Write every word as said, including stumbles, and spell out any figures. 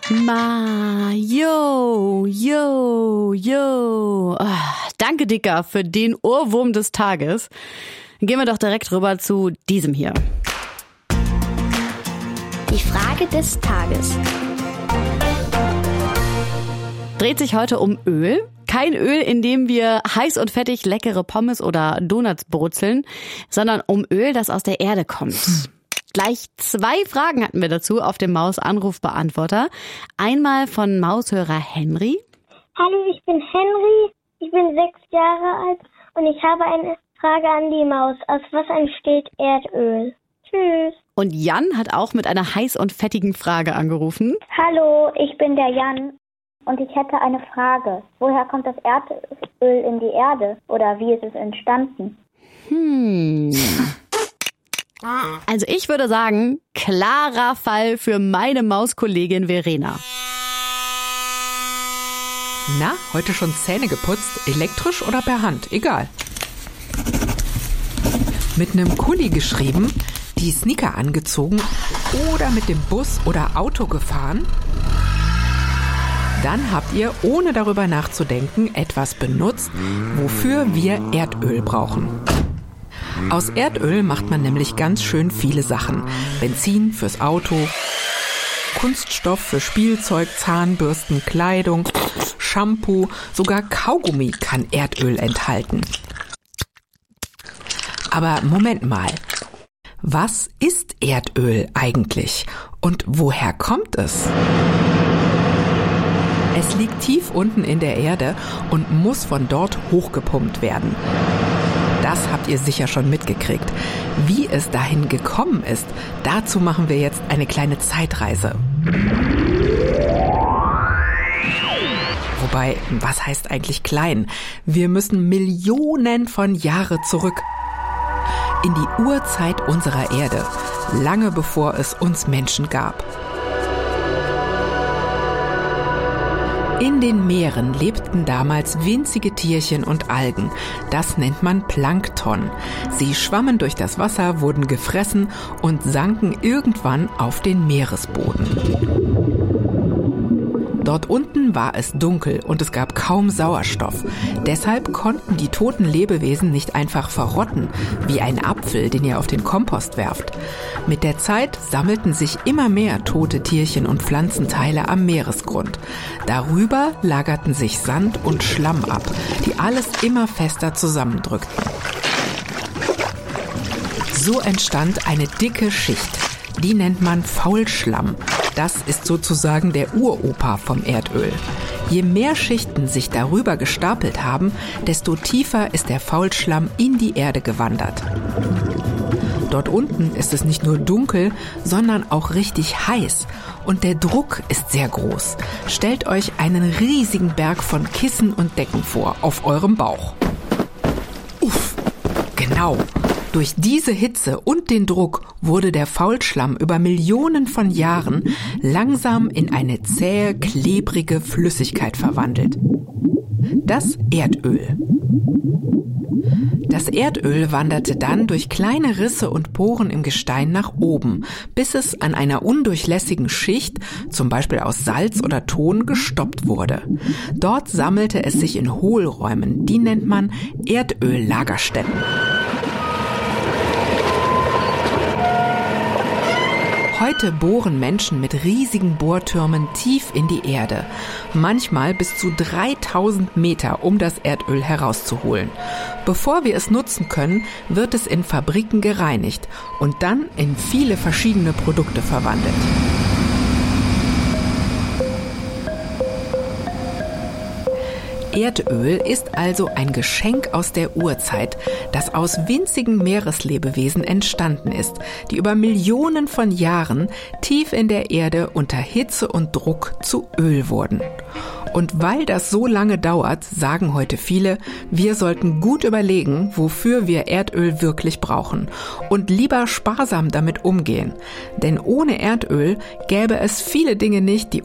Ma, yo, yo, yo. Ah, danke, Dicker, für den Ohrwurm des Tages. Dann gehen wir doch direkt rüber zu diesem hier. Die Frage des Tages. Dreht sich heute um Öl. Kein Öl, in dem wir heiß und fettig leckere Pommes oder Donuts brutzeln, sondern um Öl, das aus der Erde kommt. Gleich zwei Fragen hatten wir dazu auf dem Maus-Anrufbeantworter. Einmal von Maushörer Henry. Hallo, ich bin Henry, ich bin sechs Jahre alt und ich habe eine Frage an die Maus. Aus was entsteht Erdöl? Tschüss. Und Jan hat auch mit einer heiß und fettigen Frage angerufen. Hallo, ich bin der Jan und ich hätte eine Frage. Woher kommt das Erdöl in die Erde oder wie ist es entstanden? Hm... Also ich würde sagen, klarer Fall für meine Mauskollegin Verena. Na, heute schon Zähne geputzt? Elektrisch oder per Hand? Egal. Mit einem Kuli geschrieben, die Sneaker angezogen oder mit dem Bus oder Auto gefahren? Dann habt ihr, ohne darüber nachzudenken, etwas benutzt, wofür wir Erdöl brauchen. Aus Erdöl macht man nämlich ganz schön viele Sachen. Benzin fürs Auto, Kunststoff für Spielzeug, Zahnbürsten, Kleidung, Shampoo, sogar Kaugummi kann Erdöl enthalten. Aber Moment mal, was ist Erdöl eigentlich und woher kommt es? Es liegt tief unten in der Erde und muss von dort hochgepumpt werden. Das habt ihr sicher schon mitgekriegt. Wie es dahin gekommen ist, dazu machen wir jetzt eine kleine Zeitreise. Wobei, was heißt eigentlich klein? Wir müssen Millionen von Jahre zurück. In die Urzeit unserer Erde, lange bevor es uns Menschen gab. In den Meeren lebten damals winzige Tierchen und Algen. Das nennt man Plankton. Sie schwammen durch das Wasser, wurden gefressen und sanken irgendwann auf den Meeresboden. Dort unten war es dunkel und es gab kaum Sauerstoff. Deshalb konnten die toten Lebewesen nicht einfach verrotten, wie ein Apfel, den ihr auf den Kompost werft. Mit der Zeit sammelten sich immer mehr tote Tierchen und Pflanzenteile am Meeresgrund. Darüber lagerten sich Sand und Schlamm ab, die alles immer fester zusammendrückten. So entstand eine dicke Schicht. Die nennt man Faulschlamm. Das ist sozusagen der Uropa vom Erdöl. Je mehr Schichten sich darüber gestapelt haben, desto tiefer ist der Faulschlamm in die Erde gewandert. Dort unten ist es nicht nur dunkel, sondern auch richtig heiß. Und der Druck ist sehr groß. Stellt euch einen riesigen Berg von Kissen und Decken vor, auf eurem Bauch. Uff, genau. Durch diese Hitze und den Druck wurde der Faulschlamm über Millionen von Jahren langsam in eine zähe, klebrige Flüssigkeit verwandelt. Das Erdöl. Das Erdöl wanderte dann durch kleine Risse und Poren im Gestein nach oben, bis es an einer undurchlässigen Schicht, zum Beispiel aus Salz oder Ton, gestoppt wurde. Dort sammelte es sich in Hohlräumen, die nennt man Erdöllagerstätten. Heute bohren Menschen mit riesigen Bohrtürmen tief in die Erde, manchmal bis zu dreitausend Meter, um das Erdöl herauszuholen. Bevor wir es nutzen können, wird es in Fabriken gereinigt und dann in viele verschiedene Produkte verwandelt. Erdöl ist also ein Geschenk aus der Urzeit, das aus winzigen Meereslebewesen entstanden ist, die über Millionen von Jahren tief in der Erde unter Hitze und Druck zu Öl wurden. Und weil das so lange dauert, sagen heute viele, wir sollten gut überlegen, wofür wir Erdöl wirklich brauchen und lieber sparsam damit umgehen. Denn ohne Erdöl gäbe es viele Dinge nicht, die